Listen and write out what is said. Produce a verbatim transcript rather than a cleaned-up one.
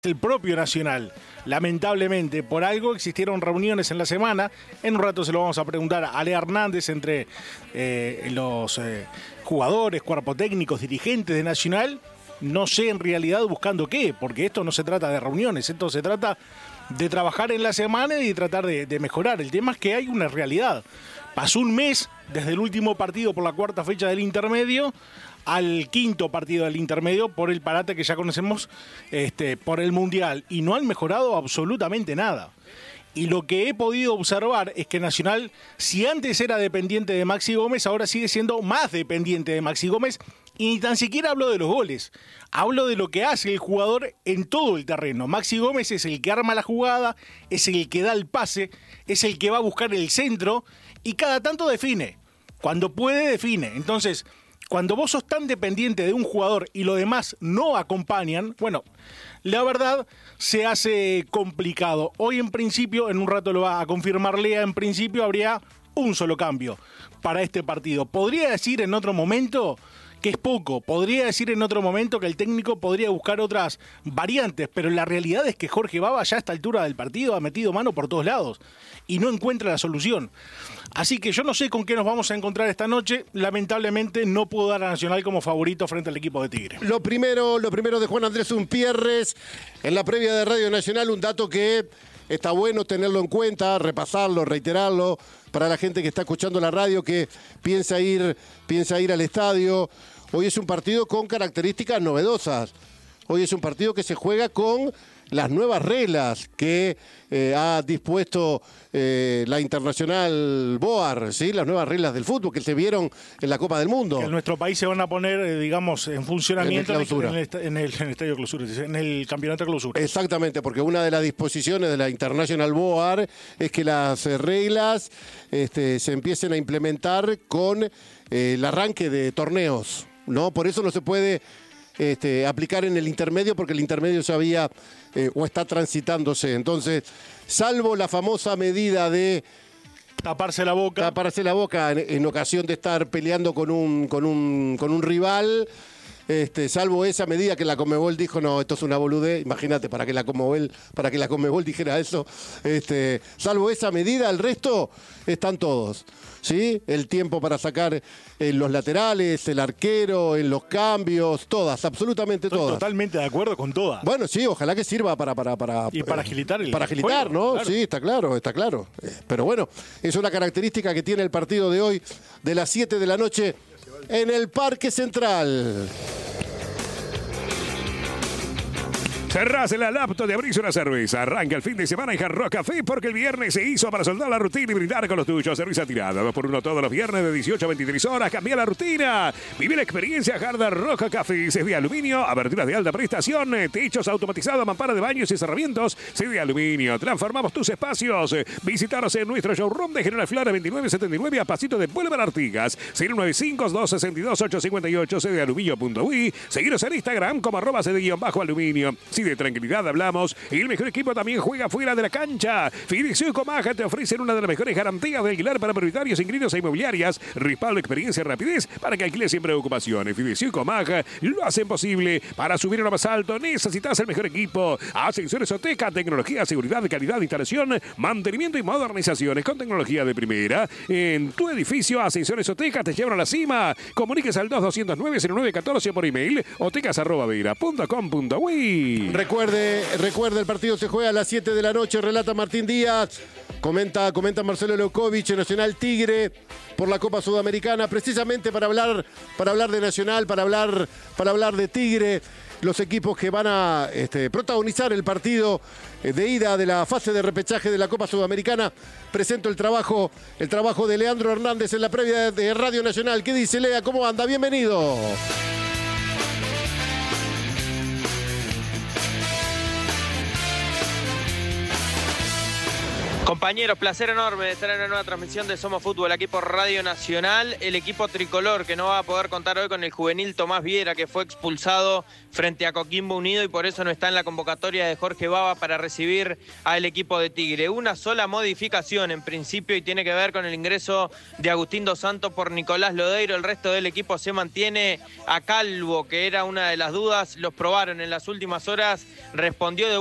El propio Nacional. Lamentablemente, por algo existieron reuniones en la semana. En un rato se lo vamos a preguntar a Ale Hernández entre eh, los eh, jugadores, cuerpo técnicos, dirigentes de Nacional. No sé en realidad buscando qué, porque esto no se trata de reuniones, esto se trata de trabajar en la semana y de tratar de, de mejorar. El tema es que hay una realidad. Pasó un mes desde el último partido por la cuarta fecha del intermedio al quinto partido del intermedio por el parate que ya conocemos este, por el Mundial, y no han mejorado absolutamente nada. Y lo que he podido observar es que Nacional, si antes era dependiente de Maxi Gómez, ahora sigue siendo más dependiente de Maxi Gómez, y ni tan siquiera hablo de los goles, hablo de lo que hace el jugador en todo el terreno. Maxi Gómez es el que arma la jugada, es el que da el pase, es el que va a buscar el centro, y cada tanto define, cuando puede define. Entonces, cuando vos sos tan dependiente de un jugador y los demás no acompañan, bueno, la verdad se hace complicado. Hoy en principio, en un rato lo va a confirmar Lea, en principio habría un solo cambio para este partido. Podría decir en otro momento que es poco, podría decir en otro momento que el técnico podría buscar otras variantes, pero la realidad es que Jorge Baba ya a esta altura del partido ha metido mano por todos lados y no encuentra la solución. Así que yo no sé con qué nos vamos a encontrar esta noche. Lamentablemente no puedo dar a Nacional como favorito frente al equipo de Tigre. Lo primero, lo primero de Juan Andrés Unpierres, en la previa de Radio Nacional, un dato que está bueno tenerlo en cuenta, repasarlo, reiterarlo, para la gente que está escuchando la radio, que piensa ir, piensa ir al estadio. Hoy es un partido con características novedosas. Hoy es un partido que se juega con las nuevas reglas que eh, ha dispuesto eh, la Internacional Boar, ¿sí? Las nuevas reglas del fútbol que se vieron en la Copa del Mundo. Que en nuestro país se van a poner, eh, digamos, en funcionamiento en el, en, el, en, el, en el Estadio Clausura, en el Campeonato Clausura. Exactamente, porque una de las disposiciones de la International Board es que las reglas este, se empiecen a implementar con eh, el arranque de torneos, ¿no? Por eso no se puede Este, aplicar en el intermedio, porque el intermedio ya había eh, o está transitándose. Entonces, salvo la famosa medida de taparse la boca, taparse la boca en, en ocasión de estar peleando con un, con un, con un rival, este, salvo esa medida que la Conmebol dijo, no, esto es una boludez, imagínate, para que la Conmebol, para que la Conmebol dijera eso, este, salvo esa medida, el resto están todos. ¿Sí? El tiempo para sacar en los laterales, el arquero, en los cambios, todas, absolutamente Estoy todas. Totalmente de acuerdo con todas. Bueno, sí, ojalá que sirva para... para, para y para agilitar el Para agilitar, juego, ¿no? Claro. Sí, está claro, está claro. Pero bueno, es una característica que tiene el partido de hoy, de las siete de la noche, en el Parque Central. Cerrás la laptop de abrirse una cerveza. Arranca el fin de semana en Hard Rock Café porque el viernes se hizo para soldar la rutina y brindar con los tuyos. Cerveza tirada, dos por uno todos los viernes de dieciocho a veintitrés horas. Cambia la rutina. Vive la experiencia Hard Rock Café. Es de aluminio, aberturas de alta prestación, techos automatizados, mampara de baños y cerramientos. Es de aluminio. Transformamos tus espacios. Visítanos en nuestro showroom de General Flora veintinueve setenta y nueve a pasito de Boulevard Artigas. cero nueve cinco, dos seis dos, ocho cinco ocho, c de aluminio punto u i. Seguiros en Instagram como arroba cd-aluminio. Si de tranquilidad hablamos, y el mejor equipo también juega fuera de la cancha. Fidelixio y Comaja te ofrecen una de las mejores garantías de alquiler para propietarios, inquilinos e inmobiliarias. Respaldo, experiencia y rapidez para que alquiles sin preocupaciones. Fidelixio y Comaja lo hacen posible. Para subir a lo más alto necesitas el mejor equipo. Ascensores Oteca, tecnología, seguridad, calidad, instalación, mantenimiento y modernizaciones con tecnología de primera. En tu edificio, Ascensores Oteca te llevan a la cima. Comuníquese al dos dos cero nueve cero nueve uno cuatro por email otecas arroba vera punto com punto u i. Recuerde, recuerde, el partido se juega a las siete de la noche, relata Martín Díaz, comenta, comenta Marcelo Leukovic, Nacional Tigre por la Copa Sudamericana, precisamente para hablar, para hablar de Nacional, para hablar, para hablar de Tigre, los equipos que van a este, protagonizar el partido de ida de la fase de repechaje de la Copa Sudamericana. Presento el trabajo, el trabajo de Leandro Hernández en la previa de Radio Nacional. ¿Qué dice Lea? ¿Cómo anda? Bienvenido. Compañeros, placer enorme de estar en una nueva transmisión de Somos Fútbol aquí por Radio Nacional. El equipo tricolor que no va a poder contar hoy con el juvenil Tomás Viera, que fue expulsado frente a Coquimbo Unido y por eso no está en la convocatoria de Jorge Baba para recibir al equipo de Tigre. Una sola modificación en principio y tiene que ver con el ingreso de Agustín Dos Santos por Nicolás Lodeiro. El resto del equipo se mantiene. A Calvo, que era una de las dudas, los probaron en las últimas horas, respondió de